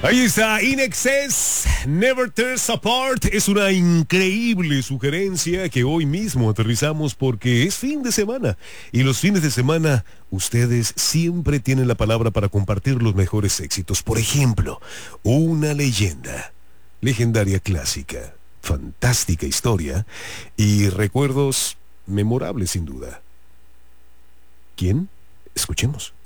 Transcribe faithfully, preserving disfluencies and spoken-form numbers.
Ahí está, In Excess, Never Tear Us Apart. Es una increíble sugerencia que hoy mismo aterrizamos porque es fin de semana. Y los fines de semana, ustedes siempre tienen la palabra para compartir los mejores éxitos. Por ejemplo, una leyenda, legendaria clásica, fantástica historia y recuerdos memorables sin duda. ¿Quién? Escuchemos.